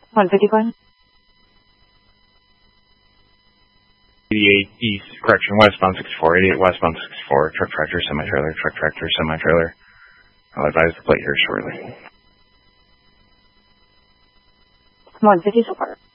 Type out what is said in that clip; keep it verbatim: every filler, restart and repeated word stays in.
one fifty-one. eighty-eight east, correction, westbound sixty-four, eighty-eight westbound sixty-four, truck tractor, semi-trailer, truck tractor, semi-trailer. I'll advise the plate here shortly. one fifty so far.